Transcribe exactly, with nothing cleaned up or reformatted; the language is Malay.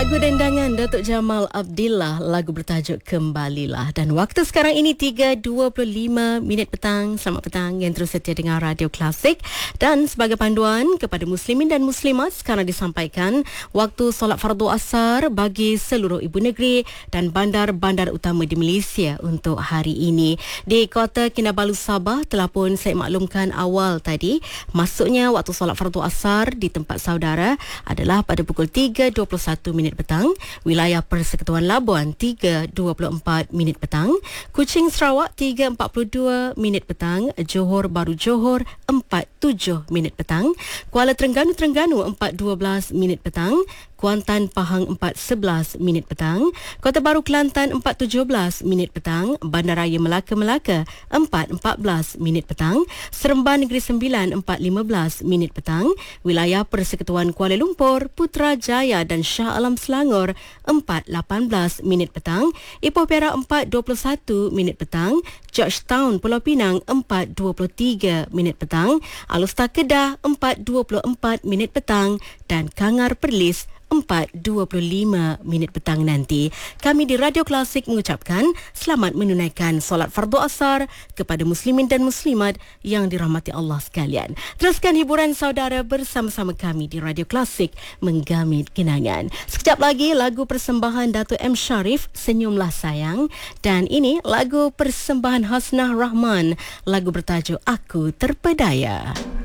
Lagu dendangan Datuk Jamal Abdillah, lagu bertajuk Kembalilah. Dan waktu sekarang ini tiga dua puluh lima minit petang. Selamat petang yang terus setia dengar Radio Klasik. Dan sebagai panduan kepada muslimin dan muslimat, sekarang disampaikan waktu solat fardu asar bagi seluruh ibu negeri dan bandar-bandar utama di Malaysia untuk hari ini. Di Kota Kinabalu Sabah telah pun saya maklumkan awal tadi, masuknya waktu solat fardu asar di tempat saudara adalah pada pukul tiga dua puluh satu minit petang, wilayah Persekutuan Labuan tiga dua puluh empat minit petang, Kuching Sarawak tiga empat puluh dua minit petang, Johor Bahru Johor empat tujuh minit petang, Kuala Terengganu Terengganu empat dua belas minit petang, Kuantan Pahang empat sebelas minit petang, Kota Baru Kelantan empat tujuh belas minit petang, Bandaraya Melaka Melaka empat empat belas minit petang, Seremban Negeri Sembilan empat lima belas minit petang, wilayah Persekutuan Kuala Lumpur, Putrajaya dan Shah Alam Selangor empat lapan belas minit petang, Ipoh Perak empat dua puluh satu minit petang, Georgetown Pulau Pinang empat dua puluh tiga minit petang, Alustar Kedah empat dua puluh empat minit petang dan Kangar Perlis empat dua puluh lima minit petang nanti. Kami di Radio Klasik mengucapkan selamat menunaikan solat fardu asar kepada muslimin dan muslimat yang dirahmati Allah sekalian. Teruskan hiburan saudara bersama-sama kami di Radio Klasik menggamit kenangan. Sekejap lagi lagu persembahan Datuk M. Sharif, Senyumlah Sayang, dan ini lagu persembahan Hasnah Rahman, lagu bertajuk Aku Terpedaya.